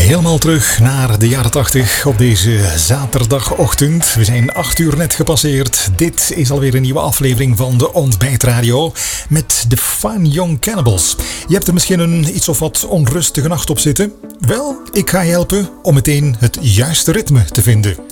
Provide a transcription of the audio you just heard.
Helemaal terug naar de jaren 80 op deze zaterdagochtend. We zijn 8 uur net gepasseerd. Dit is alweer een nieuwe aflevering van de Ontbijtradio met de Fine Young Cannibals. Je hebt er misschien een iets of wat onrustige nacht op zitten. Wel, ik ga je helpen om meteen het juiste ritme te vinden.